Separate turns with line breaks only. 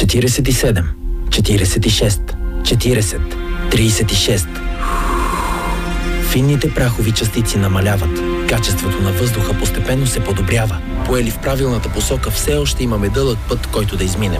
47, 46, 40, 36. Финните прахови частици намаляват. Качеството на въздуха постепенно се подобрява. Поели в правилната посока, все още имаме дълъг път, който да изминем.